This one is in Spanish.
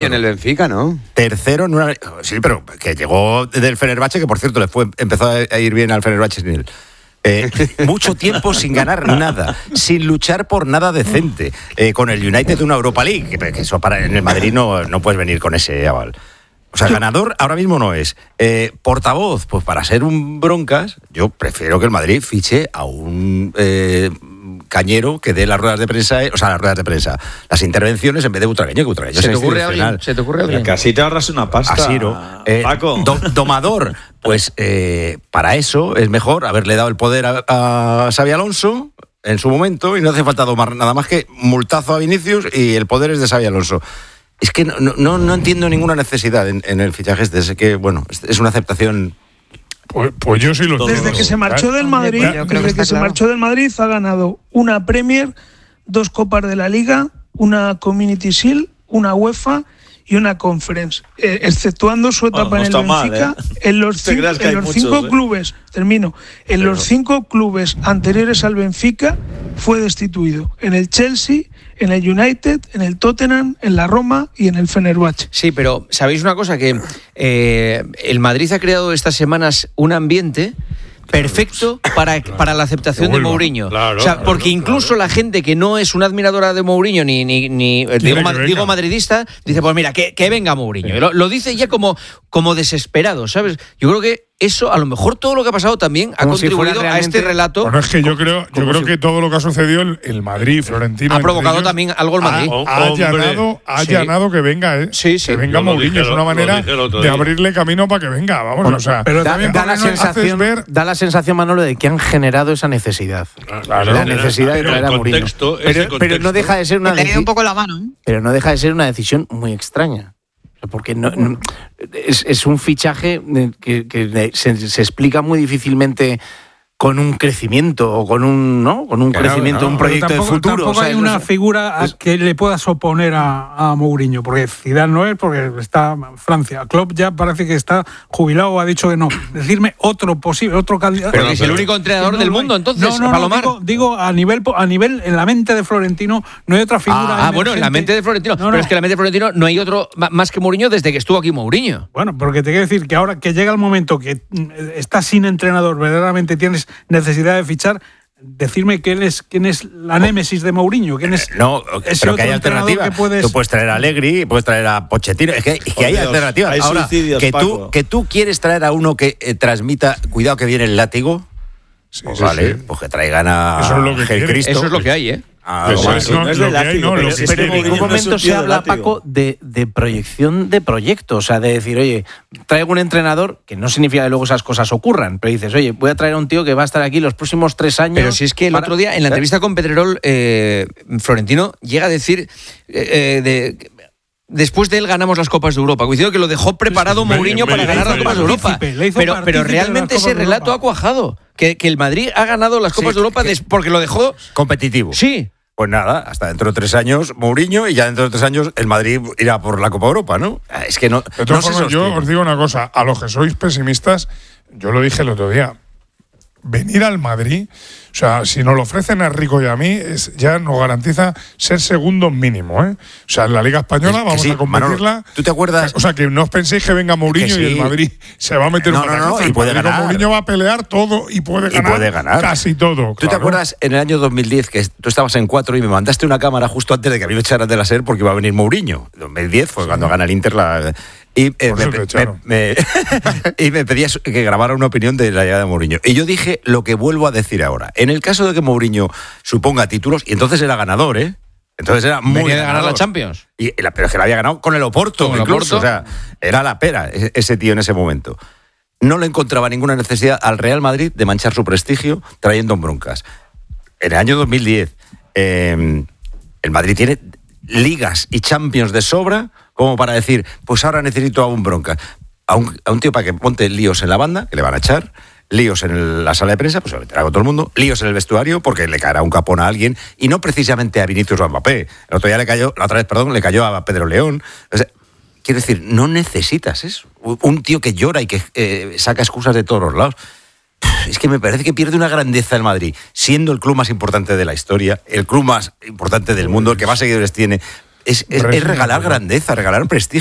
En el Benfica, ¿no? Tercero en una... Sí, pero que llegó del Fenerbahce, que por cierto empezó a ir bien al Fenerbahce sin él. Mucho tiempo sin ganar nada, sin luchar por nada decente, con el United de una Europa League, que eso en el Madrid no puedes venir con ese aval. O sea, ganador ahora mismo no es. Portavoz, pues para ser un broncas, yo prefiero que el Madrid fiche a un cañero que dé las ruedas de prensa, las intervenciones en vez de Butragueño, que Butragueño ¿Se te ocurre alguien? Que así te ahorras una pasta. Asiro. Paco. Domador, pues para eso es mejor haberle dado el poder a Xabi Alonso en su momento y no hace falta domar nada más que multazo a Vinicius y el poder es de Xabi Alonso. Es que no entiendo ninguna necesidad en el fichaje este. Es que, bueno, es una aceptación... Pues yo sí lo tengo. Desde que se marchó del Madrid, marchó del Madrid ha ganado una Premier, 2 Copas de la Liga, una Community Shield, una UEFA y una Conference, exceptuando su etapa en el Benfica, en los 5 clubes, en los 5 clubes anteriores al Benfica fue destituido, en el Chelsea, en el United, en el Tottenham, en la Roma y en el Fenerbahce. Sí, pero ¿sabéis una cosa? Que el Madrid ha creado estas semanas un ambiente perfecto para la aceptación de Mourinho. Claro, o sea, porque incluso la gente que no es una admiradora de Mourinho ni digo madridista, dice, pues mira, que venga Mourinho. Lo dice ya como desesperado, ¿sabes? Yo creo que eso, a lo mejor todo lo que ha pasado también ha contribuido a este relato. Bueno, es que yo creo que todo lo que ha sucedido el Madrid, Florentino... Ha provocado también algo el Madrid. Ha allanado que venga, que venga Mourinho. Es una manera de abrirle camino para que venga. Vamos, bueno, o sea... Pero también da la sensación, Manolo, de que han generado esa necesidad. Claro, la necesidad de traer a Mourinho. Pero no deja de ser una decisión... un poco la mano, ¿eh? Pero no deja de ser una decisión muy extraña. Porque es un fichaje que se explica muy difícilmente con un crecimiento o con un crecimiento, un proyecto de futuro. Tampoco hay una figura que le puedas oponer a Mourinho, porque Zidane no es, porque está Francia. Klopp ya parece que está jubilado o ha dicho que no. Decirme otro candidato. Pero es el único entrenador del mundo, entonces, Palomar. Digo a nivel en la mente de Florentino no hay otra figura. Bueno, en la mente de Florentino. Pero es que en la mente de Florentino no hay otro más que Mourinho desde que estuvo aquí Mourinho. Bueno, porque te quiero decir que ahora que llega el momento que estás sin entrenador, verdaderamente tienes necesidad de fichar, decirme quién es la némesis de Mourinho, quién es pero que hay alternativa. Tú puedes traer a Allegri, puedes traer a Pochettino, es que hay alternativas. Hay ahora que tú quieres traer a uno que transmita, cuidado que viene el látigo, pues que traigan a Cristo. Eso es lo que hay, ¿eh? Pero en ningún momento se habla, Paco, de proyección de proyecto, o sea, de decir, oye, traigo un entrenador, que no significa que luego esas cosas ocurran, pero dices, oye, voy a traer a un tío que va a estar aquí los próximos 3 años. Pero si es que el otro día, en la entrevista con Pedrerol, Florentino llega a decir... Después de él ganamos las Copas de Europa. Coincido que lo dejó preparado Mourinho para ganar las Copas de Europa. Pero realmente ese relato ha cuajado. Que el Madrid ha ganado las Copas de Europa porque lo dejó competitivo. Sí. Pues nada, hasta dentro de 3 años Mourinho y ya dentro de 3 años el Madrid irá por la Copa Europa, ¿no? Es que no. De todas formas, yo os digo una cosa, a los que sois pesimistas, yo lo dije el otro día. Venir al Madrid, o sea, si nos lo ofrecen a Rico y a mí, ya nos garantiza ser segundos mínimo, ¿eh? O sea, en la Liga Española vamos a competirla. Manolo, ¿tú te acuerdas? O sea, que no os penséis que venga Mourinho y el Madrid se va a meter no, y puede ganar. Mourinho va a pelear todo y puede ganar casi todo. ¿Tú te acuerdas en el año 2010 que tú estabas en 4 y me mandaste una cámara justo antes de que a mí me echaran de la SER porque iba a venir Mourinho? 2010 fue cuando gana el Inter y me pedías que grabara una opinión de la llegada de Mourinho. Y yo dije lo que vuelvo a decir ahora. En el caso de que Mourinho suponga títulos, y entonces era ganador, ¿eh? Entonces era muy ganador. Ganar la Champions. Pero es que la había ganado con el Oporto, incluso. O sea, era la pera ese tío en ese momento. No le encontraba ninguna necesidad al Real Madrid de manchar su prestigio trayendo broncas. En el año 2010, el Madrid tiene ligas y Champions de sobra como para decir, pues ahora necesito a un bronca. A un tío para que monte líos en la banda, que le van a echar, líos en la sala de prensa, pues se lo meterá con todo el mundo, líos en el vestuario, porque le caerá un capón a alguien, y no precisamente a Vinicius o a Mbappé. La otra vez le cayó a Pedro León. O sea, quiero decir, no necesitas eso. Un tío que llora y que saca excusas de todos los lados. Es que me parece que pierde una grandeza el Madrid, siendo el club más importante de la historia, el club más importante del mundo, el que más seguidores tiene, es regalar grandeza, regalar prestigio.